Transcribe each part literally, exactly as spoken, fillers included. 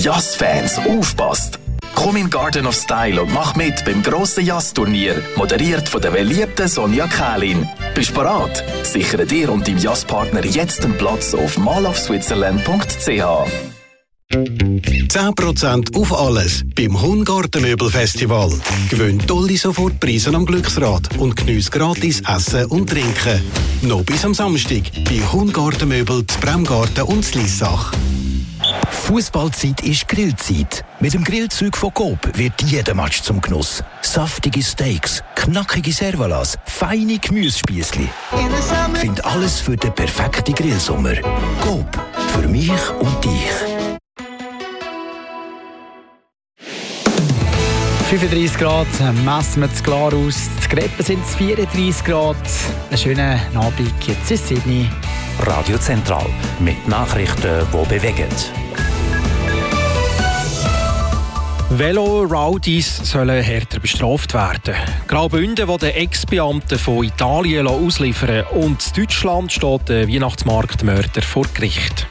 Jazz-Fans, aufpasst! Komm in Garden of Style und mach mit beim grossen Jazz-Turnier, moderiert von der beliebten Sonja Kählin. Bist bereit? Sichere dir und deinem Jazz-Partner jetzt einen Platz auf mall of switzerland punkt c h. zehn Prozent auf alles beim Hungartenmöbelfestival. Gewinn tolle Sofortpreise am Glücksrad und geniesse gratis Essen und Trinken. Noch bis am Samstag bei Hungartenmöbel, Bremgarten und Slissach. Fußballzeit ist Grillzeit. Mit dem Grillzeug von Coop wird jeder Match zum Genuss. Saftige Steaks, knackige Servalas, feine Gemüsespießli. Find alles für den perfekten Grillsommer. Coop, für mich und dich. fünfunddreissig Grad, messen wir es klar aus. In Greppen sind es vierunddreissig Grad. Einen schönen Abend jetzt in Sydney. Radio Zentral mit Nachrichten, die bewegen. Velo-Rowdies sollen härter bestraft werden. Graubünden, wo der Ex-Beamte von Italien ausliefern lassen, und in Deutschland steht der Weihnachtsmarktmörder vor Gericht.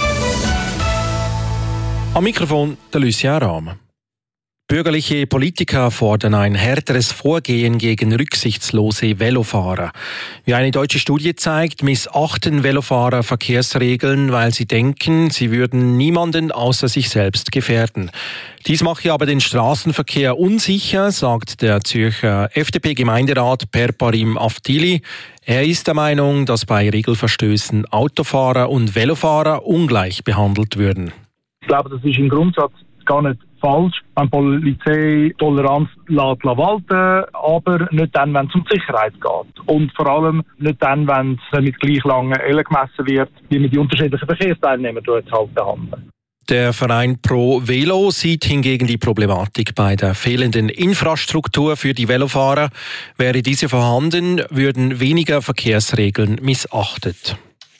Am Mikrofon der Lucien Rahm. Bürgerliche Politiker fordern ein härteres Vorgehen gegen rücksichtslose Velofahrer. Wie eine deutsche Studie zeigt, missachten Velofahrer Verkehrsregeln, weil sie denken, sie würden niemanden außer sich selbst gefährden. Dies mache aber den Straßenverkehr unsicher, sagt der Zürcher F D P-Gemeinderat Perparim Aftili. Er ist der Meinung, dass bei Regelverstößen Autofahrer und Velofahrer ungleich behandelt würden. Ich glaube, das ist im Grundsatz gar nicht falsch, wenn die Polizei Toleranz lässt walten, aber nicht dann, wenn es um die Sicherheit geht. Und vor allem nicht dann, wenn es mit gleich langen Ellen gemessen wird, wie man die unterschiedlichen Verkehrsteilnehmer dort halt behandeln. Der Verein Pro Velo sieht hingegen die Problematik bei der fehlenden Infrastruktur für die Velofahrer. Wäre diese vorhanden, würden weniger Verkehrsregeln missachtet.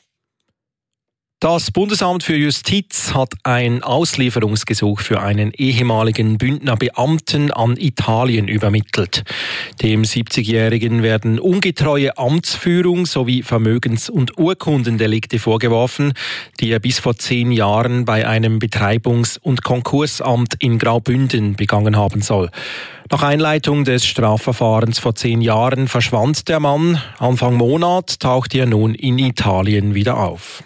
Das Bundesamt für Justiz hat ein Auslieferungsgesuch für einen ehemaligen Bündner Beamten an Italien übermittelt. Dem siebzigjährigen werden ungetreue Amtsführung sowie Vermögens- und Urkundendelikte vorgeworfen, die er bis vor zehn Jahren bei einem Betreibungs- und Konkursamt in Graubünden begangen haben soll. Nach Einleitung des Strafverfahrens vor zehn Jahren verschwand der Mann. Anfang Monat tauchte er nun in Italien wieder auf.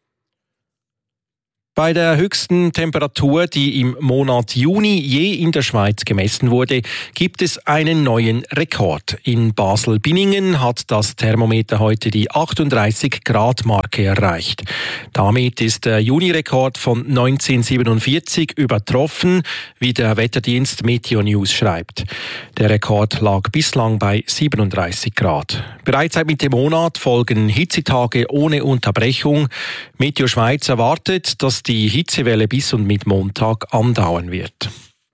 Bei der höchsten Temperatur, die im Monat Juni je in der Schweiz gemessen wurde, gibt es einen neuen Rekord. In Basel-Binningen hat das Thermometer heute die achtunddreißig Grad Marke erreicht. Damit ist der Juni-Rekord von neunzehnhundertsiebenundvierzig übertroffen, wie der Wetterdienst Meteo News schreibt. Der Rekord lag bislang bei siebenunddreißig Grad. Bereits seit Mitte Monat folgen Hitzetage ohne Unterbrechung. Meteo Schweiz erwartet, dass die Hitzewelle bis und mit Montag andauern wird.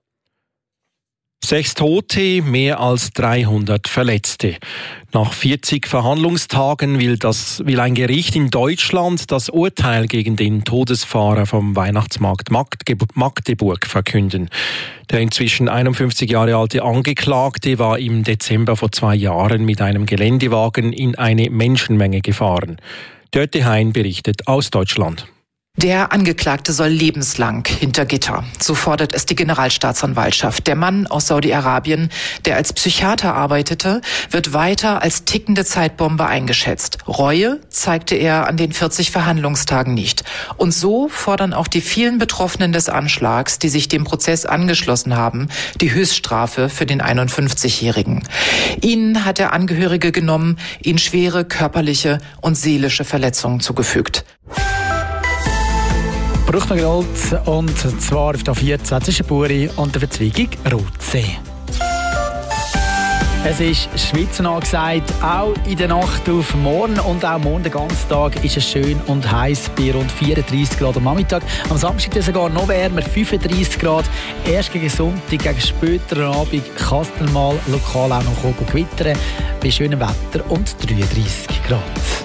Sechs Tote, mehr als dreihundert Verletzte. Nach vierzig Verhandlungstagen will, das, will ein Gericht in Deutschland das Urteil gegen den Todesfahrer vom Weihnachtsmarkt Magdeburg verkünden. Der inzwischen einundfünfzig Jahre alte Angeklagte war im Dezember vor zwei Jahren mit einem Geländewagen in eine Menschenmenge gefahren. Dörte Hein berichtet aus Deutschland. Der Angeklagte soll lebenslang hinter Gitter. So fordert es die Generalstaatsanwaltschaft. Der Mann aus Saudi-Arabien, der als Psychiater arbeitete, wird weiter als tickende Zeitbombe eingeschätzt. Reue zeigte er an den vierzig Verhandlungstagen nicht. Und so fordern auch die vielen Betroffenen des Anschlags, die sich dem Prozess angeschlossen haben, die Höchststrafe für den einundfünfzigjährigen. Ihnen hat der Angehörige genommen, ihnen schwere körperliche und seelische Verletzungen zugefügt. Bruchnergold, und zwar auf der vierzehn zwischen Buri und der Verzweigung Rotsee. Es ist Schweizer angesagt, auch in der Nacht auf morgen und auch morgen den ganzen Tag ist es schön und heiß bei rund vierunddreissig Grad am Nachmittag. Am Samstag ist es sogar noch wärmer, fünfunddreissig Grad. Erst gegen Sonntag, gegen späteren Abend kann es dann mal lokal auch noch gewittern bei schönem Wetter und dreiunddreissig Grad.